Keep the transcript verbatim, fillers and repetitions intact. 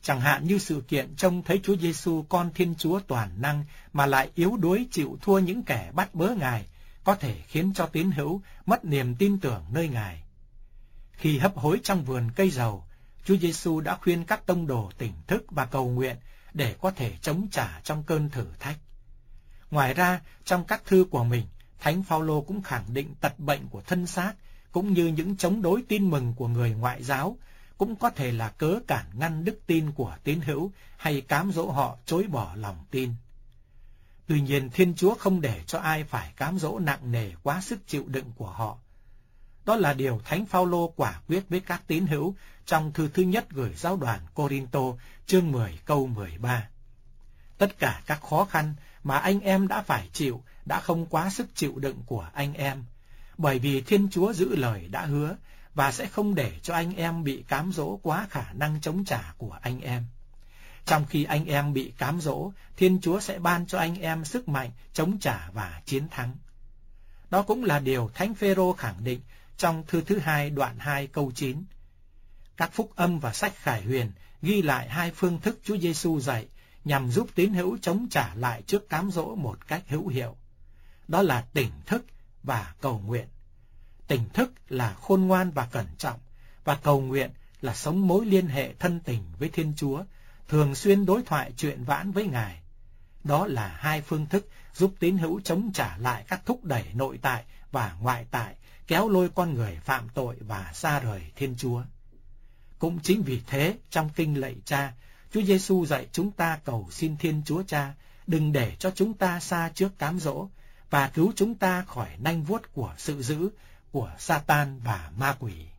Chẳng hạn như sự kiện trông thấy Chúa Giêsu con Thiên Chúa toàn năng mà lại yếu đuối chịu thua những kẻ bắt bớ Ngài, có thể khiến cho tín hữu mất niềm tin tưởng nơi Ngài. Khi hấp hối trong vườn cây dầu, Chúa Giêsu đã khuyên các tông đồ tỉnh thức và cầu nguyện để có thể chống trả trong cơn thử thách. Ngoài ra, trong các thư của mình, Thánh Phaolô cũng khẳng định tật bệnh của thân xác, cũng như những chống đối tin mừng của người ngoại giáo, cũng có thể là cớ cản ngăn đức tin của tín hữu hay cám dỗ họ chối bỏ lòng tin. Tuy nhiên, Thiên Chúa không để cho ai phải cám dỗ nặng nề quá sức chịu đựng của họ. Đó là điều Thánh Phaolô quả quyết với các tín hữu trong thư thứ nhất gửi giáo đoàn Cô-rin-tô, chương mười câu mười ba. Tất cả các khó khăn mà anh em đã phải chịu đã không quá sức chịu đựng của anh em, bởi vì Thiên Chúa giữ lời đã hứa và sẽ không để cho anh em bị cám dỗ quá khả năng chống trả của anh em. Trong khi anh em bị cám dỗ, Thiên Chúa sẽ ban cho anh em sức mạnh chống trả và chiến thắng. Đó cũng là điều Thánh Phêrô khẳng định trong thư thứ hai đoạn hai câu chín. Các phúc âm và sách Khải Huyền ghi lại hai phương thức Chúa Giêsu dạy nhằm giúp tín hữu chống trả lại trước cám dỗ một cách hữu hiệu. Đó là tỉnh thức và cầu nguyện. Tỉnh thức là khôn ngoan và cẩn trọng, và cầu nguyện là sống mối liên hệ thân tình với Thiên Chúa, thường xuyên đối thoại chuyện vãn với Ngài. Đó là hai phương thức giúp tín hữu chống trả lại các thúc đẩy nội tại và ngoại tại, kéo lôi con người phạm tội và xa rời Thiên Chúa. Cũng chính vì thế, trong kinh lạy Cha, Chúa Giêsu dạy chúng ta cầu xin Thiên Chúa Cha đừng để cho chúng ta xa trước cám dỗ và cứu chúng ta khỏi nanh vuốt của sự dữ của Sa-tan và ma quỷ.